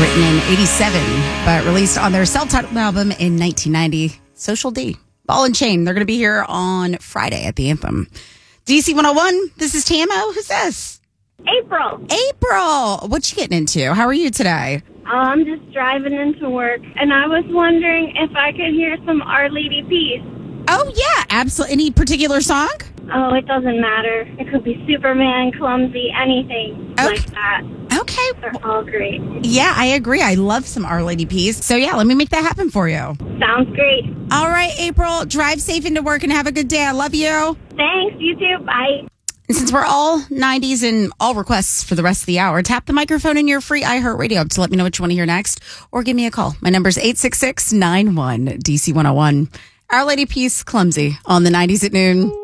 written in 87, but released on their self-titled album in 1990, Social D. Ball and Chain, they're going to be here on Friday at the Anthem. DC 101, this is Tamo. Who's this? April. April, what you getting into? How are you today? I'm just driving into work, and I was wondering if I could hear some Our Lady Peace. Oh, yeah, absolutely. Any particular song? Oh, it doesn't matter. It could be Superman, Clumsy, anything like that. Okay. They're all great. Yeah, I agree. I love some Our Lady Peace. So, yeah, let me make that happen for you. Sounds great. All right, April, drive safe into work and have a good day. I love you. Thanks. You too. Bye. And since we're all 90s and all requests for the rest of the hour, tap the microphone in your free iHeartRadio app to let me know what you want to hear next, or give me a call. My number is 866-91-DC101. Our Lady Peace, Clumsy on the 90s at noon.